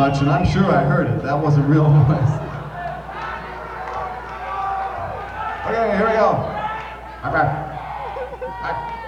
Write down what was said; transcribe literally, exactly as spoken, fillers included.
And I'm sure I heard it. That wasn't real noise. Okay, here we go. I'm back. Back.